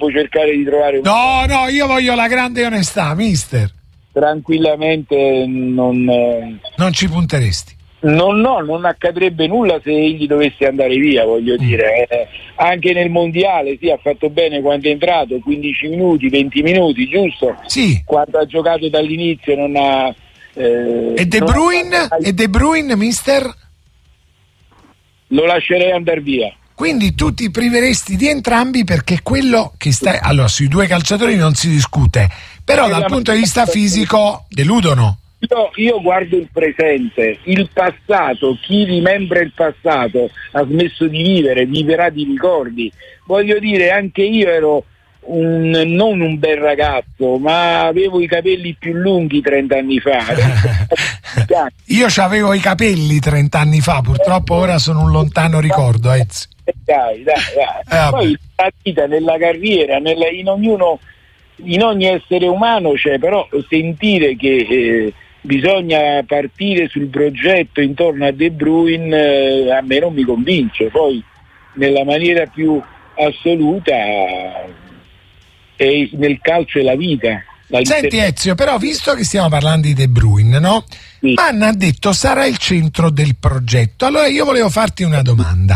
devo cercare di trovare No, io voglio la grande onestà, mister. Tranquillamente non ci punteresti. Non accadrebbe nulla se egli dovesse andare via, voglio dire. Anche nel mondiale ha fatto bene quando è entrato, 15 minuti, 20 minuti, giusto? Sì. Quando ha giocato dall'inizio non ha... E De Bruyne, mister? Lo lascerei andare via. Quindi tu ti priveresti di entrambi, perché quello che stai... Allora, sui due calciatori non si discute, però dal punto di vista fisico deludono. Io guardo il presente, il passato, chi rimembra il passato ha smesso di vivere, viverà di ricordi. Voglio dire, anche io ero non un bel ragazzo, ma avevo i capelli più lunghi 30 anni fa. Io c'avevo i capelli 30 anni fa, purtroppo ora sono un lontano ricordo, Ezio. Dai. Poi la vita, nella carriera, in ogni essere umano c'è, però sentire che bisogna partire sul progetto intorno a De Bruyne a me non mi convince. Poi nella maniera più assoluta nel calcio è la vita. Senti Ezio, però visto che stiamo parlando di De Bruyne, no? Sì. Anna ha detto sarà il centro del progetto. Allora io volevo farti una domanda.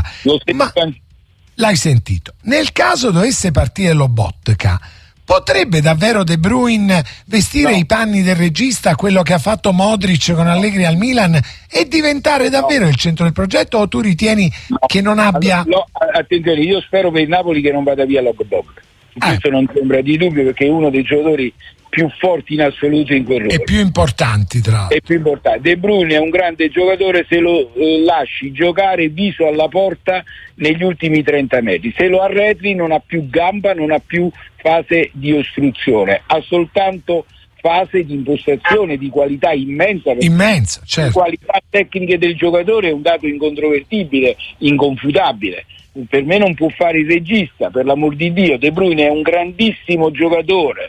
L'hai sentito? Nel caso dovesse partire Lobotka, potrebbe davvero De Bruyne vestire i panni del regista, quello che ha fatto Modric con Allegri al Milan, e diventare davvero il centro del progetto, o tu ritieni che non abbia... Attenzione, io spero per il Napoli che non vada via Lobotka. Questo non sembra di dubbio, perché è uno dei giocatori più forti in assoluto in quel ruolo. E più importanti, tra l'altro. E più importante. De Bruyne è un grande giocatore se lo lasci giocare viso alla porta negli ultimi 30 metri. Se lo arretri non ha più gamba, non ha più fase di ostruzione, ha soltanto fase di impostazione, di qualità immensa, certo. Le qualità tecniche del giocatore è un dato incontrovertibile, inconfutabile. Per me non può fare il regista, per l'amor di Dio. De Bruyne è un grandissimo giocatore,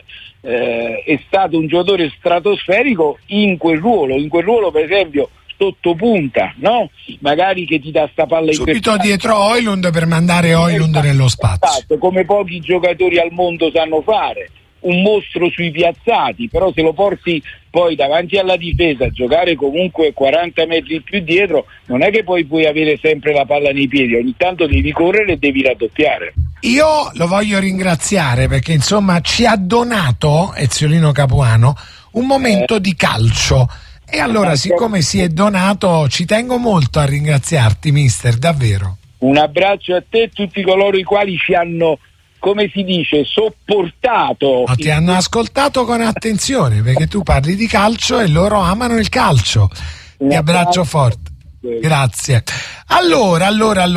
è stato un giocatore stratosferico in quel ruolo per esempio sotto punta, no? Magari che ti dà sta palla subito dietro Højlund per mandare Højlund nello spazio. Esatto, come pochi giocatori al mondo sanno fare. Un mostro sui piazzati, però se lo porti poi davanti alla difesa a giocare comunque 40 metri più dietro, non è che poi puoi avere sempre la palla nei piedi, ogni tanto devi correre e devi raddoppiare. Io lo voglio ringraziare perché insomma ci ha donato, Eziolino Capuano, un momento di calcio, e allora siccome si è donato ci tengo molto a ringraziarti, mister, davvero. Un abbraccio a te e tutti coloro i quali ci hanno, come si dice, sopportato. No, ti hanno ascoltato con attenzione, perché tu parli di calcio e loro amano il calcio. Ti abbraccio forte. Grazie. Allora,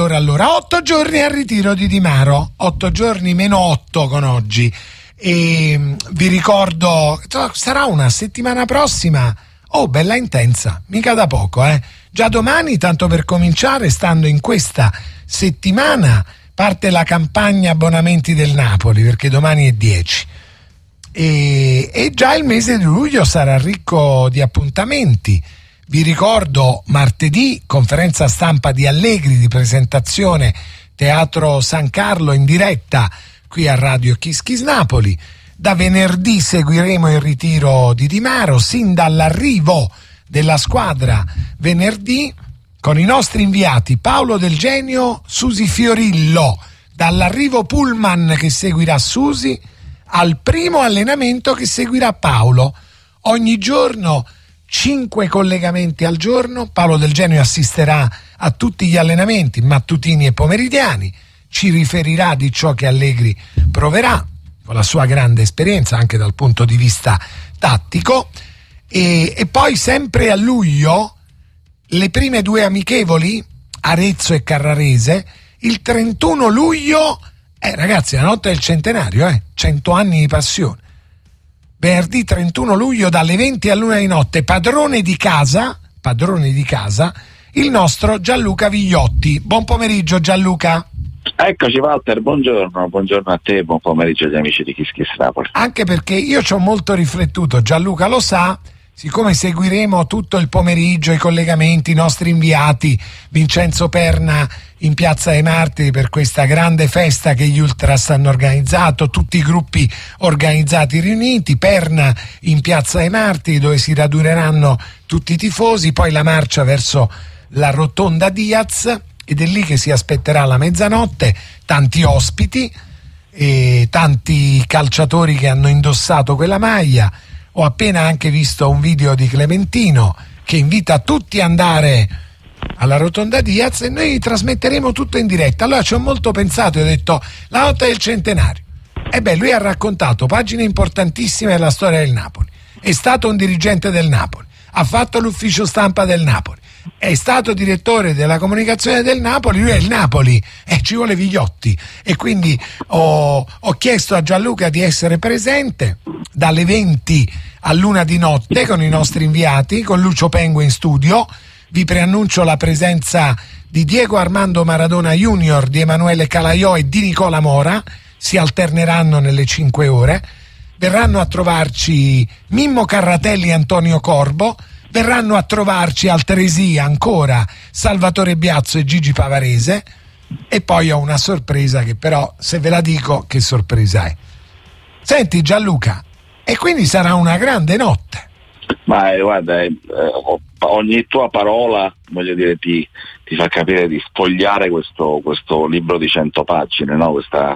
8 giorni al ritiro di Di Maro, 8 giorni meno 8 con oggi. E vi ricordo, sarà una settimana prossima, bella intensa, mica da poco, Già domani, tanto per cominciare, stando in questa settimana, parte la campagna abbonamenti del Napoli, perché domani è 10 e già il mese di luglio sarà ricco di appuntamenti. Vi ricordo martedì conferenza stampa di Allegri, di presentazione Teatro San Carlo in diretta qui a Radio Kiss Kiss Napoli. Da venerdì seguiremo il ritiro di Di Maro sin dall'arrivo della squadra venerdì, con i nostri inviati Paolo Del Genio, Susi Fiorillo, dall'arrivo pullman che seguirà Susi al primo allenamento che seguirà Paolo. Ogni giorno 5 collegamenti al giorno. Paolo Del Genio assisterà a tutti gli allenamenti mattutini e pomeridiani, ci riferirà di ciò che Allegri proverà con la sua grande esperienza anche dal punto di vista tattico, e poi sempre a luglio le prime 2 amichevoli, Arezzo e Carrarese, il 31 luglio, ragazzi, la notte del centenario, 100 anni di passione. Venerdì 31 luglio dalle 20 all'1 di notte, padrone di casa, il nostro Gianluca Vigliotti. Buon pomeriggio Gianluca. Eccoci Walter, buongiorno a te, buon pomeriggio agli amici di Kiss Kiss Napoli. Anche perché io ci ho molto riflettuto, Gianluca lo sa, siccome seguiremo tutto il pomeriggio i collegamenti, i nostri inviati, Vincenzo Perna in Piazza dei Martiri per questa grande festa che gli Ultras hanno organizzato, tutti i gruppi organizzati riuniti, Perna in Piazza dei Martiri dove si raduneranno tutti i tifosi, poi la marcia verso la Rotonda Diaz, ed è lì che si aspetterà la mezzanotte, tanti ospiti e tanti calciatori che hanno indossato quella maglia. Ho appena anche visto un video di Clementino che invita tutti ad andare alla Rotonda Diaz e noi trasmetteremo tutto in diretta. Allora ci ho molto pensato e ho detto la notte del centenario. Lui ha raccontato pagine importantissime della storia del Napoli, è stato un dirigente del Napoli, ha fatto l'ufficio stampa del Napoli, è stato direttore della comunicazione del Napoli, lui è il Napoli e ci vuole Vigliotti, e quindi ho chiesto a Gianluca di essere presente dalle 20 all'1 di notte con i nostri inviati, con Lucio Pengue in studio. Vi preannuncio la presenza di Diego Armando Maradona Junior, di Emanuele Calaiò e di Nicola Mora, si alterneranno nelle 5 ore. Verranno a trovarci Mimmo Carratelli e Antonio Corbo, verranno a trovarci altresì ancora Salvatore Biazzo e Gigi Pavarese, e poi ho una sorpresa che però, se ve la dico, che sorpresa è. Senti Gianluca, e quindi sarà una grande notte. Ma guarda, ogni tua parola, voglio dire, ti fa capire di sfogliare questo libro di 100 pagine, no?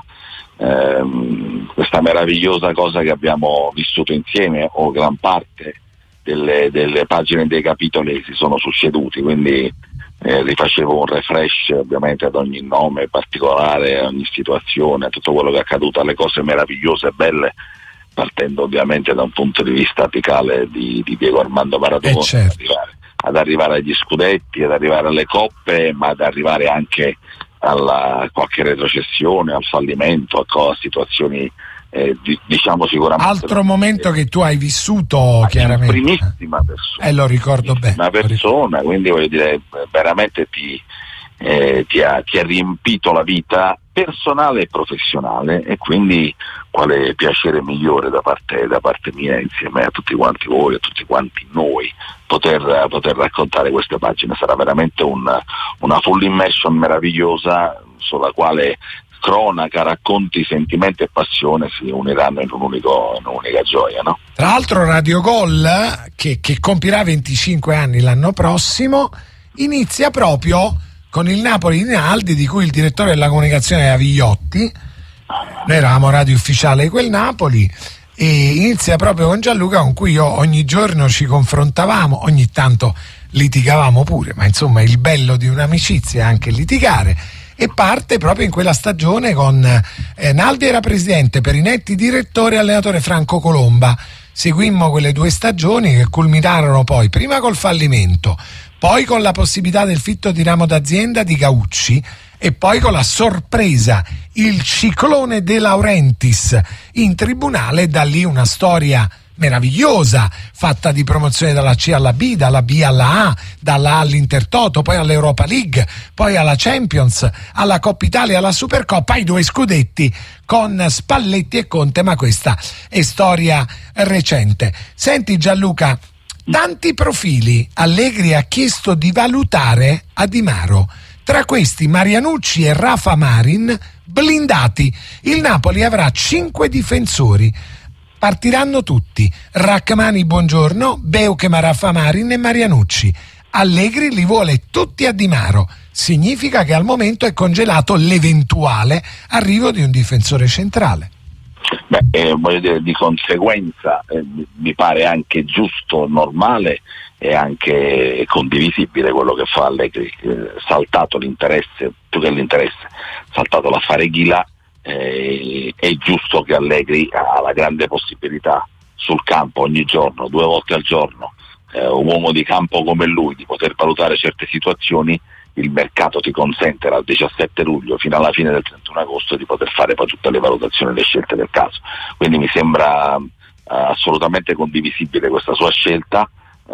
Questa meravigliosa cosa che abbiamo vissuto insieme, o gran parte delle pagine dei capitoli si sono succeduti, quindi rifacevo un refresh ovviamente ad ogni nome particolare, a ogni situazione, a tutto quello che è accaduto, alle cose meravigliose e belle, partendo ovviamente da un punto di vista apicale di Diego Armando Maradona, certo, ad arrivare agli scudetti, ad arrivare alle coppe, ma ad arrivare anche alla qualche retrocessione, al fallimento, a situazioni diciamo sicuramente. Altro momento che tu hai vissuto chiaramente. Primissima persona. Lo ricordo bene. Una persona, quindi voglio dire, veramente ti ha riempito la vita personale e professionale, e quindi quale piacere migliore da parte mia, insieme a tutti quanti voi, a tutti quanti noi, poter raccontare queste pagine. Sarà veramente una full immersion meravigliosa, sulla quale cronaca, racconti, sentimenti e passione si uniranno in un'unica gioia, no? Tra l'altro Radio Gol, che compirà 25 anni l'anno prossimo, inizia proprio con il Napoli di Rinaldi, di cui il direttore della comunicazione era Vigliotti. Noi eravamo radio ufficiale di quel Napoli, e inizia proprio con Gianluca, con cui ogni giorno ci confrontavamo, ogni tanto litigavamo pure, ma insomma il bello di un'amicizia è anche litigare. E parte proprio in quella stagione con Naldi era presidente, Perinetti direttore, allenatore Franco Colomba. Seguimmo quelle 2 stagioni che culminarono poi prima col fallimento, poi con la possibilità del fitto di ramo d'azienda di Gaucci, e poi con la sorpresa, il ciclone De Laurentiis in tribunale. Da lì una storia meravigliosa, fatta di promozione dalla C alla B, dalla B alla A, dalla A all'Intertoto, poi all'Europa League, poi alla Champions, alla Coppa Italia, alla Supercoppa, ai 2 scudetti con Spalletti e Conte, ma questa è storia recente. Senti Gianluca, tanti profili Allegri ha chiesto di valutare a Di Maro, tra questi Marianucci e Rafa Marin blindati. Il Napoli avrà 5 difensori, partiranno tutti: Rachmani, buongiorno, Beukema, Rafa Marin e Marianucci. Allegri li vuole tutti a Di Maro, significa che al momento è congelato l'eventuale arrivo di un difensore centrale. Voglio dire, di conseguenza mi pare anche giusto, normale e anche condivisibile quello che fa Allegri, saltato l'interesse, più che l'interesse, saltato l'affare Ghila. È giusto che Allegri ha la grande possibilità sul campo ogni giorno, 2 volte al giorno, un uomo di campo come lui, di poter valutare certe situazioni. Il mercato ti consente dal 17 luglio fino alla fine del 31 agosto di poter fare poi tutte le valutazioni e le scelte del caso, quindi mi sembra assolutamente condivisibile questa sua scelta,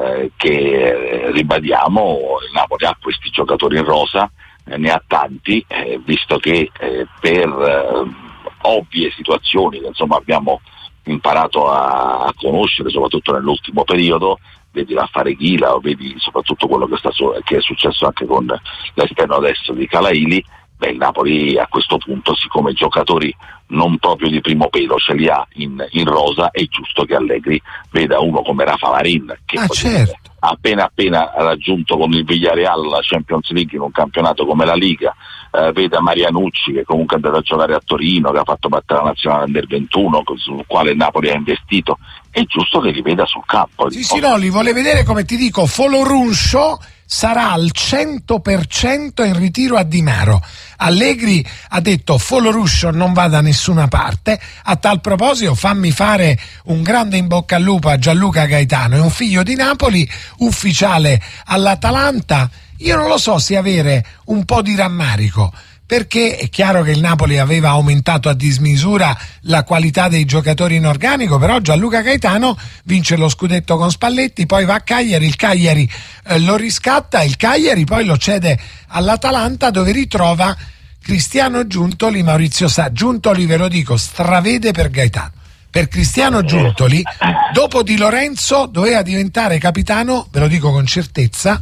che ribadiamo, il Napoli ha questi giocatori in rosa, ne ha tanti, visto che per ovvie situazioni che insomma abbiamo imparato a conoscere, soprattutto nell'ultimo periodo. Vedi l'affare Ghila, o vedi soprattutto quello che è successo anche con l'esterno adesso di Calaili. Il Napoli a questo punto, siccome i giocatori non proprio di primo pelo ce li ha in rosa, è giusto che Allegri veda uno come Rafa Marin, che certo, appena raggiunto con il Villarreal la Champions League in un campionato come la Liga, veda Marianucci, che comunque è andato a giocare a Torino, che ha fatto battere la nazionale Under 21, sul quale il Napoli ha investito. È giusto che li veda sul campo. Sì, no, li vuole vedere, come ti dico, Foloruncio sarà al 100% in ritiro a Di Maro. Allegri ha detto Foloruscio non va da nessuna parte. A tal proposito fammi fare un grande in bocca al lupo a Gianluca Gaetano, è un figlio di Napoli, ufficiale all'Atalanta. Io non lo so se avere un po' di rammarico, perché è chiaro che il Napoli aveva aumentato a dismisura la qualità dei giocatori in organico, però Gianluca Gaetano vince lo scudetto con Spalletti, poi va a Cagliari, il Cagliari lo riscatta, il Cagliari poi lo cede all'Atalanta, dove ritrova Cristiano Giuntoli, Maurizio Giuntoli, ve lo dico, stravede per Gaetano. Per Cristiano Giuntoli, dopo Di Lorenzo, doveva diventare capitano, ve lo dico con certezza,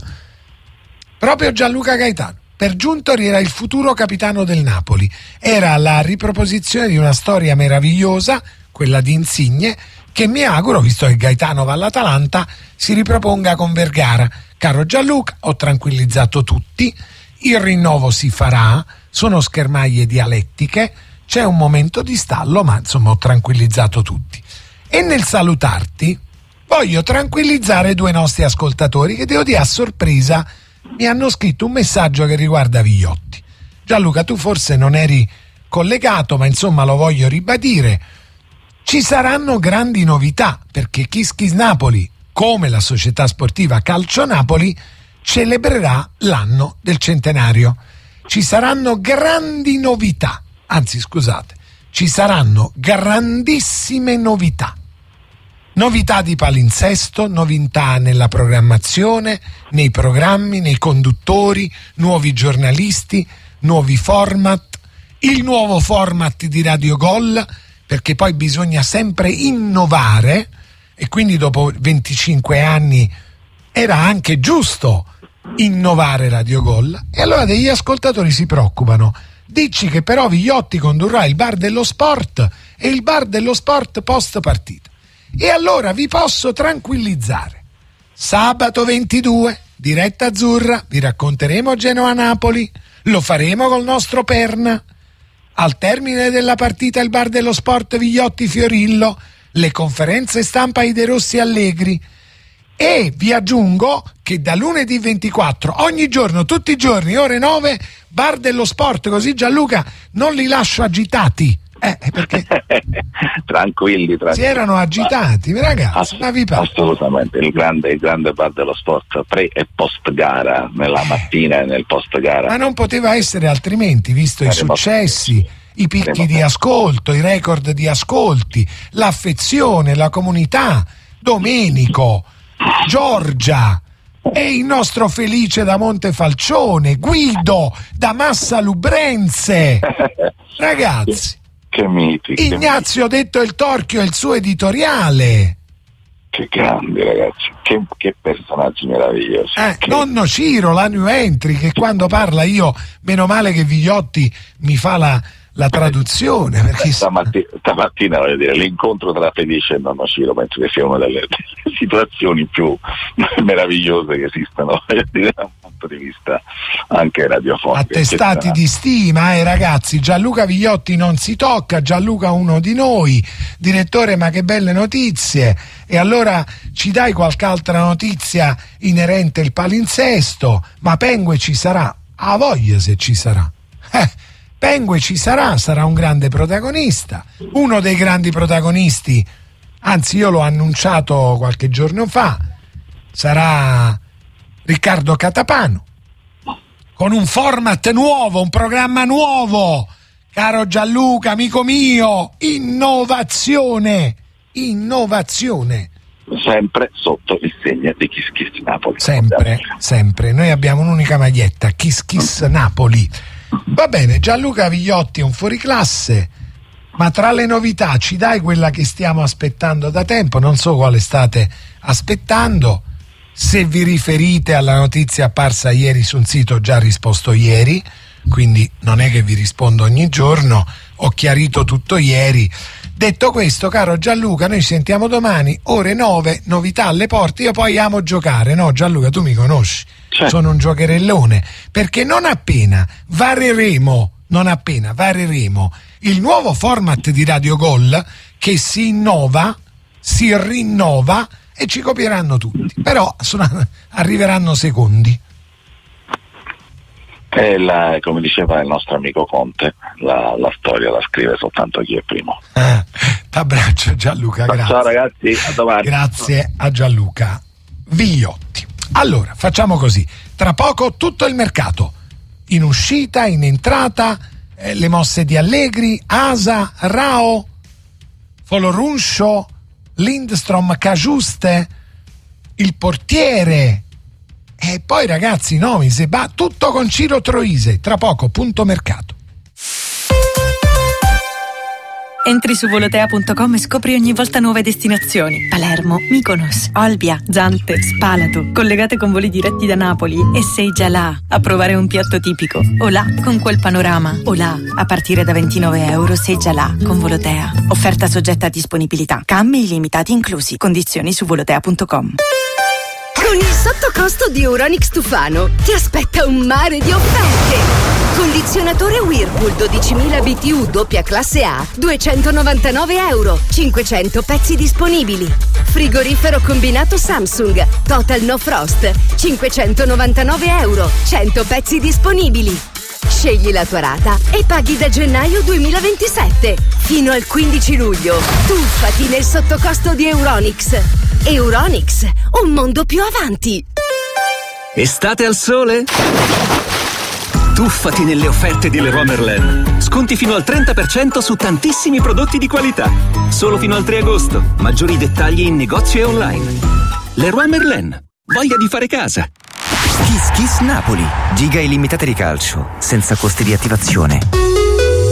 proprio Gianluca Gaetano. Per Giuntoli era il futuro capitano del Napoli, era la riproposizione di una storia meravigliosa, quella di Insigne, che mi auguro, visto che Gaetano va all'Atalanta, si riproponga con Vergara. Caro Gianluca, ho tranquillizzato tutti, il rinnovo si farà, sono schermaglie dialettiche, c'è un momento di stallo, ma insomma ho tranquillizzato tutti. E nel salutarti voglio tranquillizzare due nostri ascoltatori che, devo dire, a sorpresa mi hanno scritto un messaggio che riguarda Vigliotti. Gianluca, tu forse non eri collegato, ma insomma lo voglio ribadire. Ci saranno grandi novità, perché Kiss Kiss Napoli, come la società sportiva Calcio Napoli, celebrerà l'anno del centenario. Ci saranno grandi novità, anzi scusate, ci saranno grandissime novità. Novità di palinsesto, novità nella programmazione, nei programmi, nei conduttori, nuovi giornalisti, nuovi format, il nuovo format di Radio Gol, perché poi bisogna sempre innovare, e quindi dopo 25 anni era anche giusto innovare Radio Gol. E allora degli ascoltatori si preoccupano. Dici che però Vigliotti condurrà il bar dello sport e il bar dello sport post partita. E allora vi posso tranquillizzare. Sabato 22, diretta azzurra, vi racconteremo Genoa-Napoli, lo faremo col nostro Perna. Al termine della partita il bar dello sport Vigliotti-Fiorillo, le conferenze stampa ai De Rossi Allegri. E vi aggiungo che da lunedì 24, ogni giorno, tutti i giorni, ore 9, bar dello sport, così Gianluca non li lascio agitati. Perché tranquilli. Si erano agitati, ragazzi, ma vi pare? Assolutamente, il grande bar dello sport, pre e post gara, nella mattina e nel post gara. Ma non poteva essere altrimenti, visto i successi, i picchi di ascolto, i record di ascolti, l'affezione, la comunità. Domenico, Giorgia e il nostro Felice da Montefalcione, Guido da Massa Lubrense, ragazzi. Che miti, Ignazio Detto il Torchio e il suo editoriale. Che grandi, ragazzi, che personaggi meravigliosi. Nonno Ciro, la new entry, che quando parla io, meno male che Vigliotti mi fa la traduzione, perché stamattina voglio dire, l'incontro tra Felice e nonno Ciro penso che sia una delle situazioni più meravigliose che esistano, voglio dire, da un punto di vista anche radiofonico. Attestati di stima, ragazzi. Gianluca Vigliotti non si tocca, Gianluca uno di noi. Direttore, ma che belle notizie. E allora ci dai qualche altra notizia inerente al palinsesto? Ma Pengue ci sarà? A voglia se ci sarà. Pengue ci sarà un grande protagonista, uno dei grandi protagonisti, anzi io l'ho annunciato qualche giorno fa, sarà Riccardo Catapano, con un format nuovo, un programma nuovo, caro Gianluca, amico mio, innovazione, sempre sotto il segno di Kiss Kiss Napoli. Sempre, noi abbiamo un'unica maglietta, Kiss Kiss Napoli. Va bene, Gianluca Vigliotti è un fuoriclasse, Ma tra le novità ci dai quella che stiamo aspettando da tempo? Non so quale state aspettando. Se vi riferite alla notizia apparsa ieri su un sito, ho già risposto ieri, quindi non è che vi rispondo ogni giorno, ho chiarito tutto ieri. Detto questo, caro Gianluca, noi ci sentiamo domani, ore 9, novità alle porte. Io poi amo giocare, no Gianluca, tu mi conosci, sono un giocherellone, perché non appena vareremo il nuovo format di Radio Gol, che si rinnova e ci copieranno tutti, però arriveranno secondi. Come diceva il nostro amico Conte, la storia la scrive soltanto chi è primo. T'abbraccio Gianluca, grazie. Ciao ragazzi, a domani. Grazie a Gianluca Vigliotti. Allora, facciamo così, tra poco tutto il mercato, in uscita, in entrata, le mosse di Allegri, Asa, Rao, Folorunscio, Lindstrom, Cagiuste, il portiere, e poi ragazzi nomi, Seba, tutto con Ciro Troise. Tra poco punto mercato. Entri su volotea.com e scopri ogni volta nuove destinazioni. Palermo, Mykonos, Olbia, Zante, Spalato, collegate con voli diretti da Napoli, e sei già là a provare un piatto tipico. O là con quel panorama, o là a partire da €29 sei già là con Volotea. Offerta soggetta a disponibilità. Cambi illimitati inclusi. Condizioni su volotea.com. Con il sottocosto di Euronics Tufano ti aspetta un mare di offerte. Condizionatore Whirlpool 12.000 BTU doppia classe A, €299, 500 pezzi disponibili. Frigorifero combinato Samsung, Total No Frost, €599, 100 pezzi disponibili. Scegli la tua rata e paghi da gennaio 2027. Fino al 15 luglio. Tuffati nel sottocosto di Euronics. Euronics, un mondo più avanti. Estate al sole? Tuffati nelle offerte di Leroy Merlin. Sconti fino al 30% su tantissimi prodotti di qualità. Solo fino al 3 agosto. Maggiori dettagli in negozio e online. Leroy Merlin. Voglia di fare casa. Kiss Kiss Napoli. Giga illimitate di calcio, senza costi di attivazione.